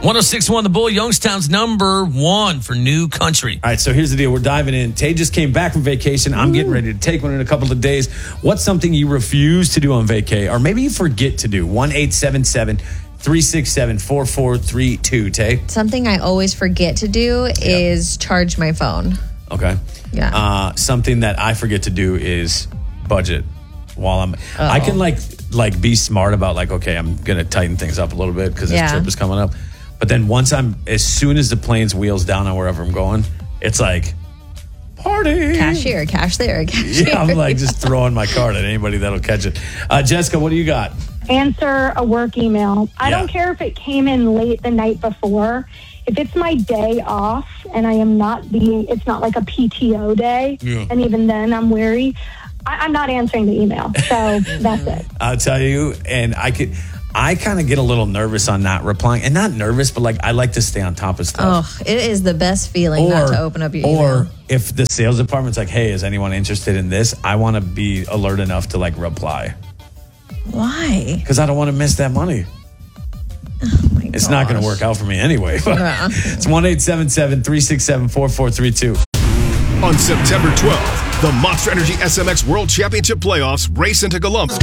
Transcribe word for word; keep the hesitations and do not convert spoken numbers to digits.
one oh six point one The Bull, Youngstown's number one for new country. All right, so here's the deal. We're diving in. Tay just came back from vacation. I'm getting ready to take one in a couple of days. What's something you refuse to do on vacay, or maybe you forget to do? one eight seven seven three six seven four four three two. Tay? Something I always forget to do Yep. is charge my phone. Okay. Yeah. Uh, something that I forget to do is budget. While I'm, Uh-oh. I can like like be smart about like, okay, I'm gonna tighten things up a little bit because this Yeah. trip is coming up. But then once I'm, as soon as the plane's wheels down on wherever I'm going, it's like party. Cash here, cash there, cash Yeah, I'm here. like just throwing my card at anybody that'll catch it. Uh, Jessica, what do you got? Answer a work email. I Yeah. don't care if it came in late the night before. If it's my day off and I am not being, it's not like a P T O day, Yeah. and even then I'm wary, I, I'm not answering the email. So that's it. I'll tell you, and I could, I kind of get a little nervous on not replying, and not nervous, but like I like to stay on top of stuff. Oh, it is the best feeling not to open up your email. Or if the sales department's like, hey, is anyone interested in this? I want to be alert enough to like reply. Why? Because I don't want to miss that money. Oh my It's not going to gosh. work out for me anyway. But Yeah. it's one eight seven seven three six seven four four three two. On September twelfth, the Monster Energy S M X World Championship Playoffs race into Columbus.